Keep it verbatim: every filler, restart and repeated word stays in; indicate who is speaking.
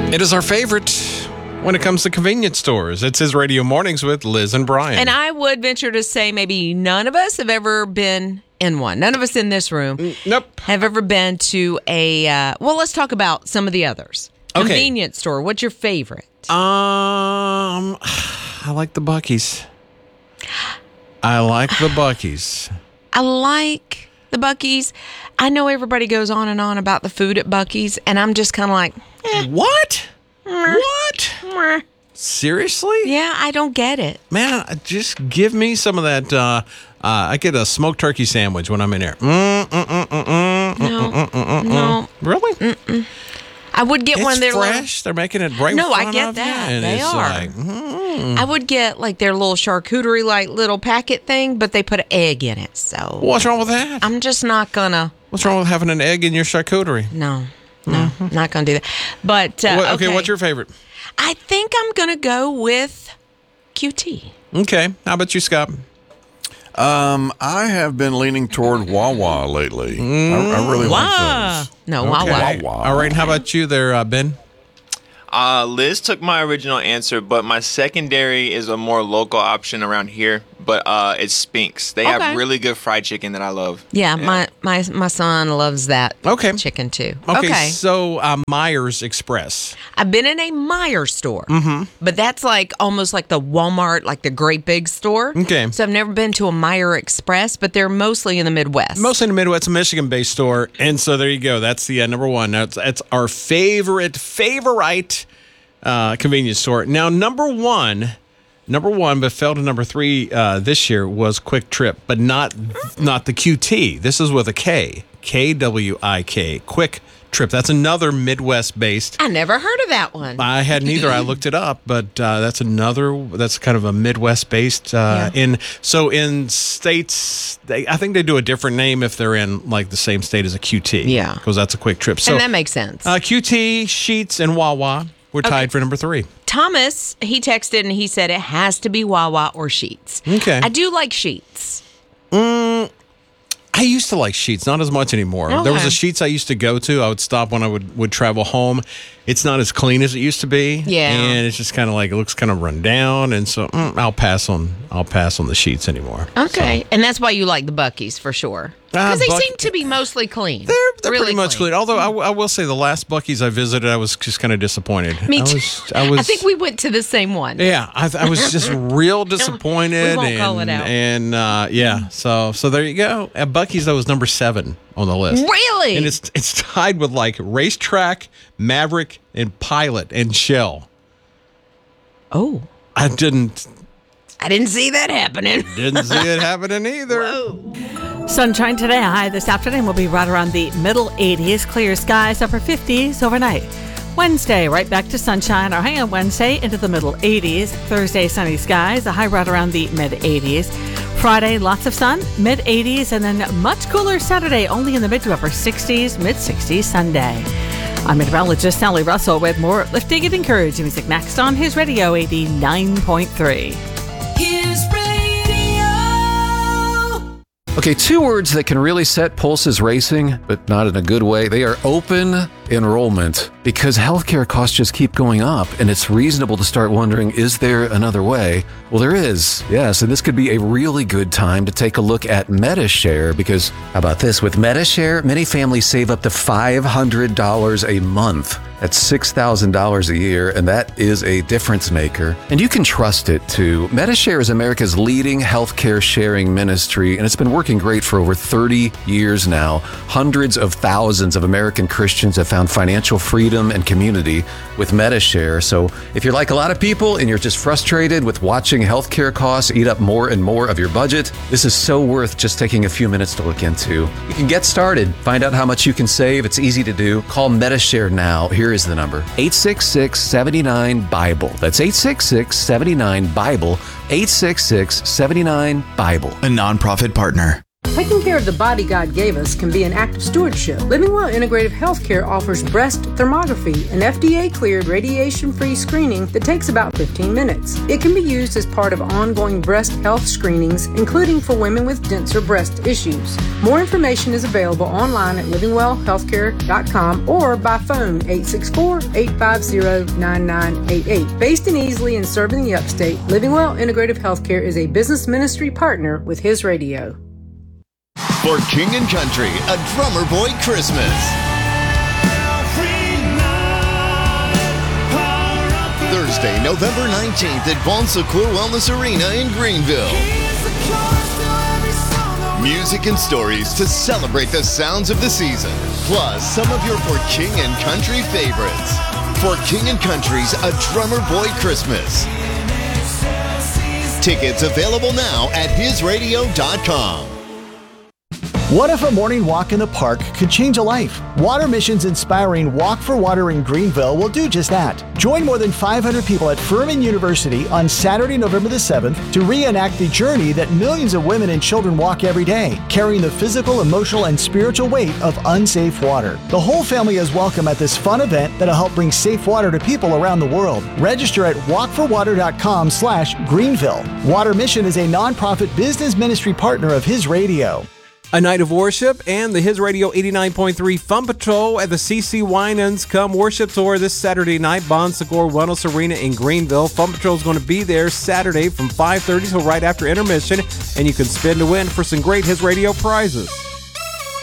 Speaker 1: It is our favorite when it comes to convenience stores. It's his Radio Mornings with Liz and Brian.
Speaker 2: And I would venture to say maybe none of us have ever been in one. None of us in this room
Speaker 1: Mm, nope.
Speaker 2: have ever been to a, uh, well, let's talk about some of the others.
Speaker 1: Okay.
Speaker 2: Convenience store. What's your favorite?
Speaker 1: Um, I like the Buc-ee's. I like the Buc-ee's.
Speaker 2: I like the Buc-ee's. I know everybody goes on and on about the food at Buc-ee's, and I'm just kind of like, eh.
Speaker 1: What? What?
Speaker 2: Meh.
Speaker 1: Seriously?
Speaker 2: Yeah, I don't get it.
Speaker 1: Man, just give me some of that. Uh, uh, I get a smoked turkey sandwich when I'm in there. Mm, mm, mm, mm, mm,
Speaker 2: No,
Speaker 1: mm, mm, mm,
Speaker 2: no.
Speaker 1: Really?
Speaker 2: Mm-mm. I would get
Speaker 1: It's
Speaker 2: one of their little-
Speaker 1: fresh. They're making it right in
Speaker 2: No, I
Speaker 1: front
Speaker 2: get
Speaker 1: of you,
Speaker 2: that.
Speaker 1: and
Speaker 2: They
Speaker 1: it's
Speaker 2: are.
Speaker 1: like, mm.
Speaker 2: I would get like their little charcuterie like little packet thing, but they put an egg in it. So
Speaker 1: What's wrong with that?
Speaker 2: I'm just not gonna.
Speaker 1: What's wrong with having an egg in your charcuterie?
Speaker 2: No, no, not gonna do that. But uh,
Speaker 1: What- okay,
Speaker 2: okay,
Speaker 1: what's your favorite?
Speaker 2: I think I'm gonna go with Q T.
Speaker 1: Okay, how about you, Scott?
Speaker 3: Um, I have been leaning toward Wawa lately. I, I really
Speaker 2: Wow.
Speaker 3: like those.
Speaker 2: No,
Speaker 1: Okay.
Speaker 2: Wawa.
Speaker 3: Wawa.
Speaker 1: All right, and how about you there, uh, Ben?
Speaker 4: Uh, Liz took my original answer, but my secondary is a more local option around here. But uh, it's Spink's. They
Speaker 2: Okay.
Speaker 4: have really good fried chicken that I love.
Speaker 2: Yeah, my my my son loves that.
Speaker 1: Okay.
Speaker 2: chicken too.
Speaker 1: Okay,
Speaker 2: Okay,
Speaker 1: so uh, Myers Express.
Speaker 2: I've been in a Meijer store, mm-hmm. but that's like almost like the Walmart, like the great big store.
Speaker 1: Okay.
Speaker 2: So I've never been to a Meijer Express, but they're mostly in the Midwest.
Speaker 1: Mostly in the Midwest, a Michigan-based store. And so there you go. That's the uh, number one. That's, that's our favorite, favorite uh, convenience store. Now, number one, number one, but fell to number three uh, this year was Quick Trip, but not not the Q T. This is with a K. K W I K. Quick Trip. That's another Midwest-based.
Speaker 2: I never heard of that one.
Speaker 1: I hadn't either. I looked it up, but uh, that's another. That's kind of a Midwest-based. Uh,
Speaker 2: Yeah.
Speaker 1: In so in states, they, I think they do a different name if they're in like the same state as a Q T.
Speaker 2: Yeah.
Speaker 1: because that's a Quick Trip. So
Speaker 2: and that makes sense.
Speaker 1: uh, Q T, Sheetz, and Wawa were tied
Speaker 2: Okay.
Speaker 1: for number three.
Speaker 2: Thomas, he texted and he said it has to be Wawa or Sheets.
Speaker 1: Okay.
Speaker 2: I do like Sheets.
Speaker 1: I used to like Sheetz, not as much anymore. There was
Speaker 2: Okay.
Speaker 1: a Sheetz I used to go to. I would stop when I would, would travel home. It's not as clean as it used to be.
Speaker 2: Yeah.
Speaker 1: And it's just kind of like, it looks kind of run down. And so mm, I'll pass on, I'll pass on the Sheetz anymore.
Speaker 2: Okay. And that's why you like the Buc-ee's for sure.
Speaker 1: Ah,
Speaker 2: Because they
Speaker 1: Buc-
Speaker 2: seem to be mostly clean.
Speaker 1: They're, they're
Speaker 2: Really
Speaker 1: pretty much clean. Although I, w- I will say the last Buc-ee's I visited, I was just kind of disappointed.
Speaker 2: Me
Speaker 1: I
Speaker 2: too.
Speaker 1: was, I was,
Speaker 2: I think we went to the same one.
Speaker 1: Yeah, I, I was just real disappointed.
Speaker 2: We won't
Speaker 1: and,
Speaker 2: call it out.
Speaker 1: And uh, yeah, so so there you go. At Buc-ee's, that was number seven on the list.
Speaker 2: Really?
Speaker 1: And it's it's tied with like Racetrack, Maverick, and Pilot and Shell.
Speaker 2: Oh,
Speaker 1: I didn't
Speaker 2: I didn't see that happening.
Speaker 1: didn't see it happening either.
Speaker 5: Sunshine today, high this afternoon will be right around the middle eighties. Clear skies, upper fifties overnight. Wednesday, right back to sunshine. Our high on Wednesday into the middle eighties. Thursday, sunny skies, a high right around the mid eighties. Friday, lots of sun, mid eighties, and then much cooler Saturday, only in the mid to upper sixties, mid sixties Sunday. I'm meteorologist Sally Russell with more uplifting and encouraging music next on his Radio eighty-nine point three.
Speaker 6: His radio.
Speaker 7: Okay, two words that can really set pulses racing, but not in a good way. They are open enrollment, because healthcare costs just keep going up, and it's reasonable to start wondering, is there another way? Well, there is, yes, and this could be a really good time to take a look at MediShare, because how about this? With MediShare, many families save up to five hundred dollars a month. That's six thousand dollars a year, and that is a difference maker. And you can trust it, too. MediShare is America's leading healthcare sharing ministry, and it's been working great for over thirty years now. Hundreds of thousands of American Christians have found financial freedom and community with MediShare. So if you're like a lot of people and you're just frustrated with watching healthcare costs eat up more and more of your budget, this is so worth just taking a few minutes to look into. You can get started, find out how much you can save. It's easy to do. Call MediShare now. Here is the number: eight six six, seven nine, Bible. That's eight six six, seven nine, Bible. eight six six, seven nine, Bible.
Speaker 8: A nonprofit partner.
Speaker 6: Taking care of the body God gave us can be an act of stewardship. Living Well Integrative Healthcare offers breast thermography, an F D A-cleared radiation-free screening that takes about fifteen minutes. It can be used as part of ongoing breast health screenings, including for women with denser breast issues. More information is available online at living well healthcare dot com or by phone eight six four, eight five zero, nine nine eight eight. Based in Easley and serving the upstate, Living Well Integrative Healthcare is a business ministry partner with His Radio.
Speaker 8: For King and Country, a Drummer Boy Christmas. Thursday, November nineteenth at Bon Secours Wellness Arena in Greenville. Music and stories to celebrate the sounds of the season, plus some of your For King and Country favorites. For King and Country's A Drummer Boy Christmas. Tickets available now at his radio dot com.
Speaker 9: What if a morning walk in the park could change a life? Water Mission's inspiring Walk for Water in Greenville will do just that. Join more than five hundred people at Furman University on Saturday, November the seventh to reenact the journey that millions of women and children walk every day, carrying the physical, emotional, and spiritual weight of unsafe water. The whole family is welcome at this fun event that'll help bring safe water to people around the world. Register at walk for water dot com slash Greenville. Water Mission is a nonprofit business ministry partner of His Radio.
Speaker 1: A night of worship and the His Radio eighty-nine point three Fun Patrol at the C C Winans Come Worship Tour this Saturday night, Bon Secours Wellness Arena in Greenville. Fun Patrol is going to be there Saturday from five thirty till right after intermission, and you can spin to win for some great His Radio prizes.